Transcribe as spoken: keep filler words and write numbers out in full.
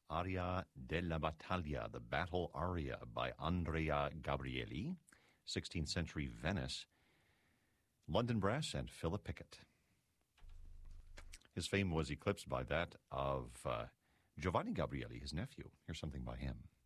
Aria della Battaglia, the Battle Aria by Andrea Gabrieli, sixteenth century Venice, London Brass and Philip Pickett. His fame was eclipsed by that of uh, Giovanni Gabrieli, his nephew. Here's something by him.